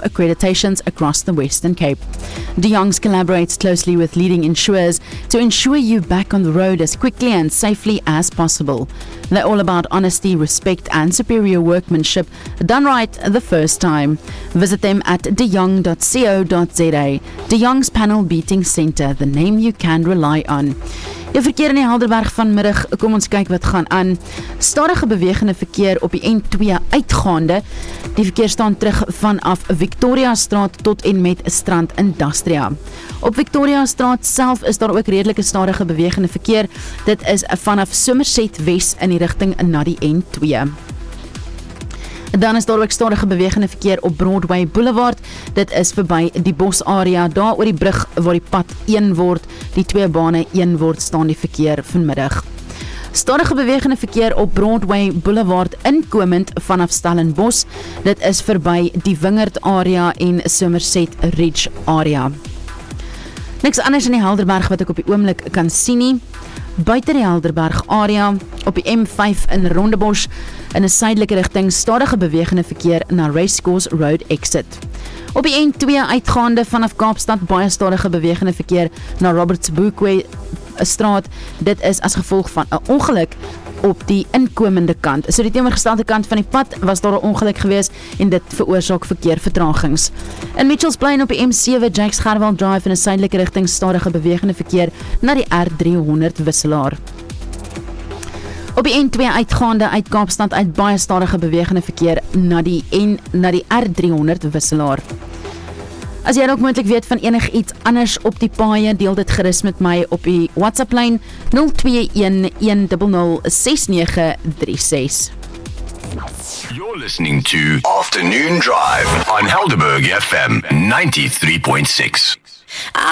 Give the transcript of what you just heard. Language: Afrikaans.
accreditations across the Western Cape. De Jongs collaborates closely with leading insurers to ensure you back on the road as quickly and safely as possible. They're all about honesty, respect and superior workmanship done right the first time. Visit them at dejong.co.za. De Jongs Panel Beating Centre, the name you can rely on. Die verkeer in die Helderberg vanmiddag, kom ons kyk wat gaan aan. Stadige bewegende verkeer op die N2 uitgaande. Die verkeer staan terug vanaf Victoria Straat tot en met Strand Industria. Op Victoria Straat self is daar ook redelike stadige bewegende verkeer. Dit is vanaf Somerset Wes in die rigting na die N2. Dan is daar ook stadige bewegende verkeer op Broadway Boulevard. Dit is verby die Bos area, daar oor die brug waar die pad 1 word, die 2 bane 1 word, staan die verkeer vanmiddag. Stadige bewegende verkeer op Broadway Boulevard inkomend vanaf Stellenbosch. Dit is verby die Wingerd area en Somerset Ridge area. Niks anders in die Helderberg wat ek op die oomblik kan sien nie. Buiten die Helderberg area, op die M5 in Rondebosch, in 'n suidelike rigting, stadige bewegende verkeer na Racecourse Road exit. Op die N2 uitgaande vanaf Kaapstad, baie stadige bewegende verkeer na Roberts Boekway straat. Dit is as gevolg van 'n ongeluk op die inkomende kant. So die teenoorgestelde kant van die pad was daar 'n ongeluk gewees en dit veroorsaak verkeervertragings. In Mitchells Plain op die M7 Jacques Gerwel Drive in 'n suidelike rigting, stadige bewegende verkeer na die R300 wisselaar. Op die N2 uitgaande uit Kaapstad uit baie stadige bewegende verkeer na die R300 wisselaar. As jy ook moontlik weet van enigiets anders op die paaie, deel dit gerus met my op die WhatsApp lyn 021106936. You're listening to Afternoon Drive on Helderberg FM 93.6.